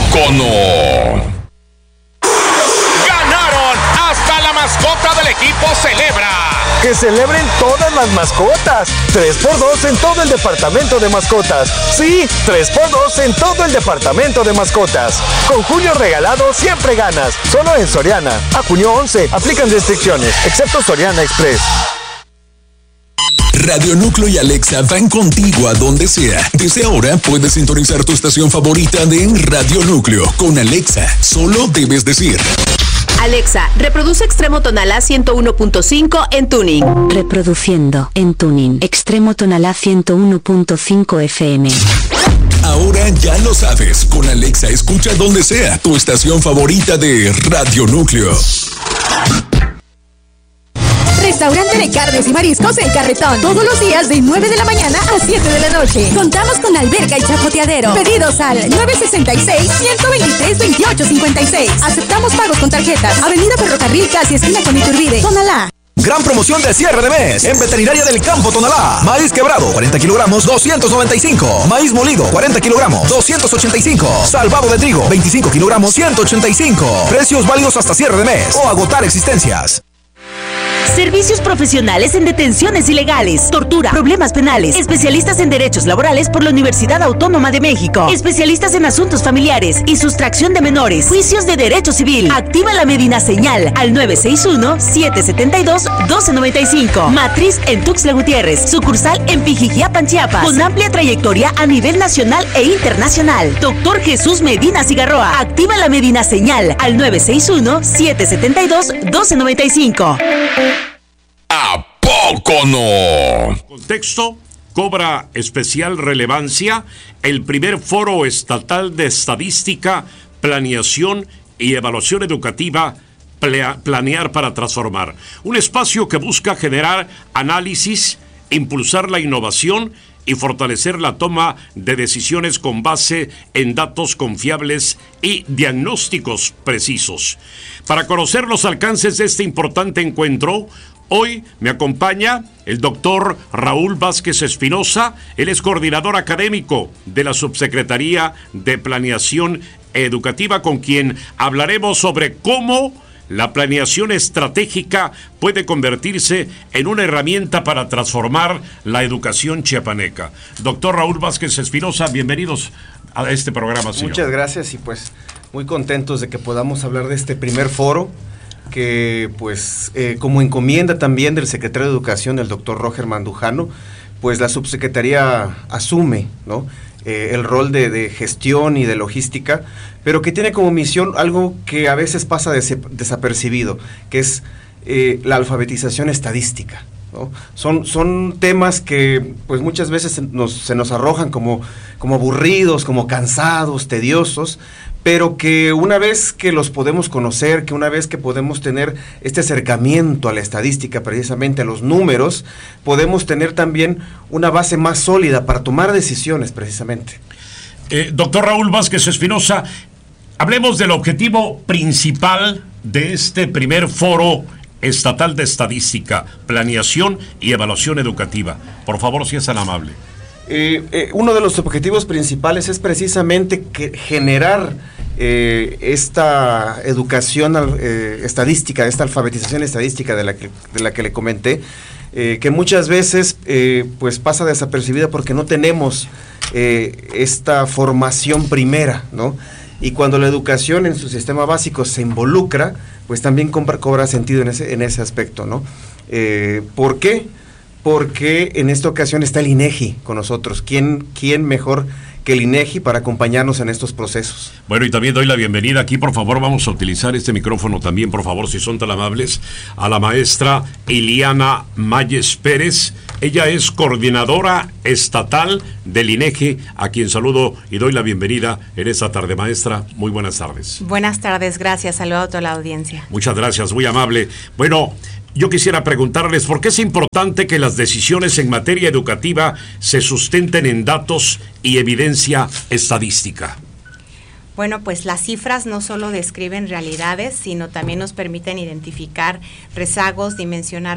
poco no? ¡Ganaron! ¡Hasta la mascota del equipo celebra! ¡Que celebren todas las mascotas! 3x2 en todo el departamento de mascotas. Sí, 3x2 en todo el departamento de mascotas. Con junio regalado siempre ganas. Solo en Soriana. A junio 11 aplican restricciones, excepto Soriana Express. Radio Núcleo y Alexa van contigo a donde sea. Desde ahora puedes sintonizar tu estación favorita de Radio Núcleo con Alexa. Solo debes decir: Alexa, reproduce Extremo Tonalá 101.5 en tuning. Reproduciendo en tuning Extremo Tonalá 101.5 FM. Ahora ya lo sabes, con Alexa escucha donde sea tu estación favorita de Radio Núcleo. Restaurante de carnes y mariscos El Carretón. Todos los días de 9 de la mañana a 7 de la noche. Contamos con alberca y chapoteadero. Pedidos al 966-123-2856. Aceptamos pagos con tarjetas. Avenida Ferrocarril, casi esquina con Iturbide, Tonalá. Gran promoción de cierre de mes en Veterinaria del Campo Tonalá. Maíz quebrado, 40 kilogramos, 295. Maíz molido, 40 kilogramos, 285. Salvado de trigo, 25 kilogramos, 185. Precios válidos hasta cierre de mes o agotar existencias. Servicios profesionales en detenciones ilegales, tortura, problemas penales, especialistas en derechos laborales por la Universidad Autónoma de México, especialistas en asuntos familiares y sustracción de menores, juicios de derecho civil. Activa la Medina Señal al 961-772-1295. Matriz en Tuxtla Gutiérrez, sucursal en Pijijiapan, Chiapas, con amplia trayectoria a nivel nacional e internacional. Doctor Jesús Medina Cigarroa. Activa la Medina Señal al 961-772-1295. ¿A poco no? Contexto: cobra especial relevancia el primer foro estatal de estadística, planeación y evaluación educativa, Planear para Transformar. Un espacio que busca generar análisis, impulsar la innovación y fortalecer la toma de decisiones con base en datos confiables y diagnósticos precisos. Para conocer los alcances de este importante encuentro, hoy me acompaña el doctor Raúl Vázquez Espinosa. Él es coordinador académico de la Subsecretaría de Planeación Educativa, con quien hablaremos sobre cómo la planeación estratégica puede convertirse en una herramienta para transformar la educación chiapaneca. Doctor Raúl Vázquez Espinosa, bienvenidos a este programa, señor. Muchas gracias y pues muy contentos de que podamos hablar de este primer foro que pues como encomienda también del secretario de Educación, el doctor Roger Mandujano, pues la subsecretaría asume, ¿no?, el rol de gestión y de logística, pero que tiene como misión algo que a veces pasa desapercibido, que es la alfabetización estadística, ¿no? Son temas que pues muchas veces se nos arrojan como aburridos, como cansados, tediosos, pero que una vez que los podemos conocer, que una vez que podemos tener este acercamiento a la estadística, precisamente a los números, podemos tener también una base más sólida para tomar decisiones, precisamente. Doctor Raúl Vázquez Espinosa, hablemos del objetivo principal de este primer foro estatal de estadística, planeación y evaluación educativa. Por favor, si es tan amable. Uno de los objetivos principales es precisamente generar esta educación estadística, esta alfabetización estadística de la que le comenté, que muchas veces pues pasa desapercibida porque no tenemos esta formación primera, ¿no? Y cuando la educación en su sistema básico se involucra, pues también cobra sentido en ese aspecto, ¿no? ¿Por qué? Porque en esta ocasión está el INEGI con nosotros. ¿Quién mejor que el INEGI para acompañarnos en estos procesos? Bueno, y también doy la bienvenida aquí, por favor, vamos a utilizar este micrófono también, por favor, si son tan amables, a la maestra Iliana Mayes Pérez. Ella es coordinadora estatal del INEGI, a quien saludo y doy la bienvenida en esta tarde. Maestra, muy buenas tardes. Buenas tardes, gracias, saludo a toda la audiencia. Muchas gracias, muy amable. Bueno, yo quisiera preguntarles por qué es importante que las decisiones en materia educativa se sustenten en datos y evidencia estadística. Bueno, pues las cifras no solo describen realidades, sino también nos permiten identificar rezagos, dimensionar